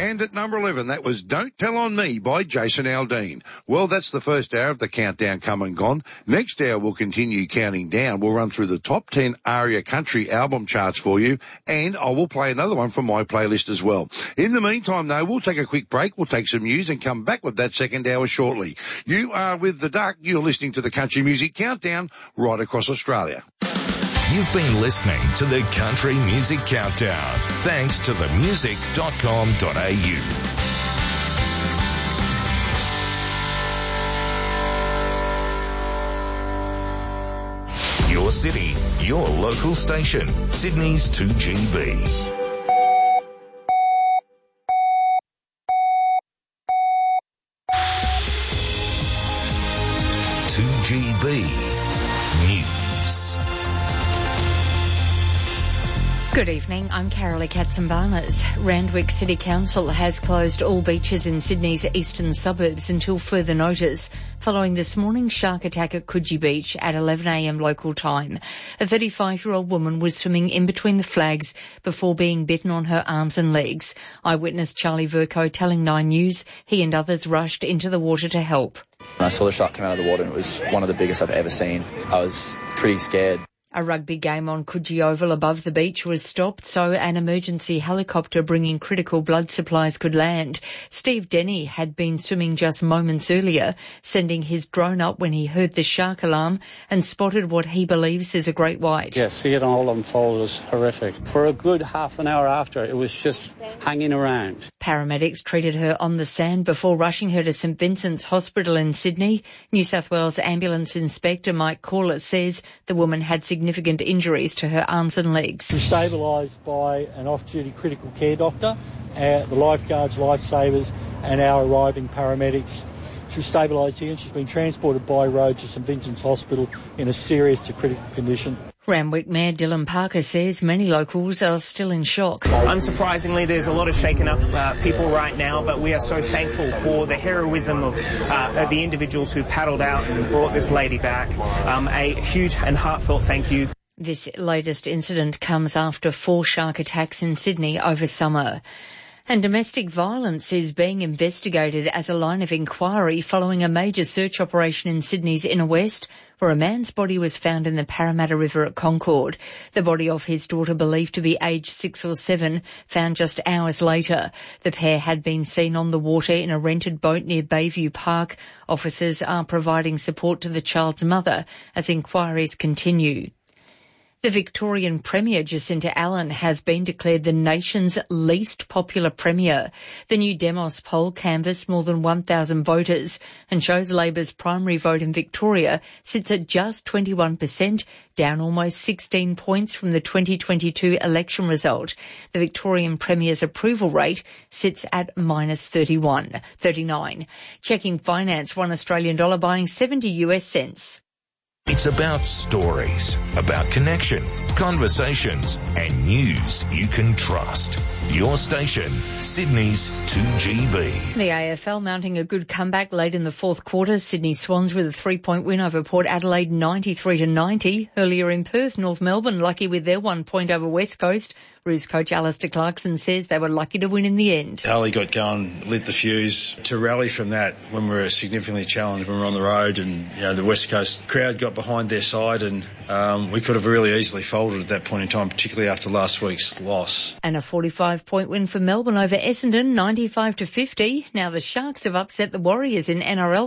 And at number 11, that was Don't Tell On Me by Jason Aldean. Well, that's the first hour of the countdown come and gone. Next hour, we'll continue counting down. We'll run through the top 10 ARIA country album charts for you, and I will play another one from my playlist as well. In the meantime, though, we'll take a quick break. We'll take some news and come back with that second hour shortly. You are with The Duck. You're listening to the Country Music Countdown right across Australia. You've been listening to the Country Music Countdown, thanks to themusic.com.au. Your city, your local station, Sydney's 2GB. 2GB News. Good evening, I'm Carolee Katzenbarners. Randwick City Council has closed all beaches in Sydney's eastern suburbs until further notice, following this morning's shark attack at Coogee Beach at 11 a.m. local time. A 35-year-old woman was swimming in between the flags before being bitten on her arms and legs. Eyewitness Charlie Vercoe telling 9 News he and others rushed into the water to help. I saw the shark come out of the water and it was one of the biggest I've ever seen. I was pretty scared. A rugby game on Coogee Oval above the beach was stopped so an emergency helicopter bringing critical blood supplies could land. Steve Denny had been swimming just moments earlier, sending his drone up when he heard the shark alarm and spotted what he believes is a great white. Yeah, seeing it all unfold was horrific. For a good half an hour after, it was just hanging around. Paramedics treated her on the sand before rushing her to St Vincent's Hospital in Sydney. New South Wales Ambulance Inspector Mike Corlett says the woman had significant injuries to her arms and legs. She was stabilised by an off-duty critical care doctor, the lifeguards, lifesavers and our arriving paramedics. She was stabilised here and she's been transported by road to St Vincent's Hospital in a serious to critical condition. Randwick Mayor Dylan Parker says many locals are still in shock. Unsurprisingly, there's a lot of shaken up people right now, but we are so thankful for the heroism of the individuals who paddled out and brought this lady back. A huge and heartfelt thank you. This latest incident comes after 4 shark attacks in Sydney over summer. And domestic violence is being investigated as a line of inquiry following a major search operation in Sydney's inner west, where a man's body was found in the Parramatta River at Concord. The body of his daughter, believed to be aged 6 or 7, found just hours later. The pair had been seen on the water in a rented boat near Bayview Park. Officers are providing support to the child's mother as inquiries continue. The Victorian Premier, Jacinta Allen, has been declared the nation's least popular Premier. The new Demos poll canvassed more than 1,000 voters and shows Labor's primary vote in Victoria sits at just 21%, down almost 16 points from the 2022 election result. The Victorian Premier's approval rate sits at minus 39. Checking finance, $1 Australian dollar buying 70 US cents. It's about stories, about connection, conversations, and news you can trust. Your station, Sydney's 2GB. The AFL mounting a good comeback late in the fourth quarter. Sydney Swans with a 3-point win over Port Adelaide, 93-90. Earlier in Perth, North Melbourne lucky with their 1 point over West Coast. Roos coach Alistair Clarkson says they were lucky to win in the end. Harley got going, lit the fuse. To rally from that when we were significantly challenged when we were on the road, and the West Coast crowd got behind their side, and we could have really easily folded at that point in time, particularly after last week's loss. And a 45-point win for Melbourne over Essendon, 95-50. Now the Sharks have upset the Warriors in NRL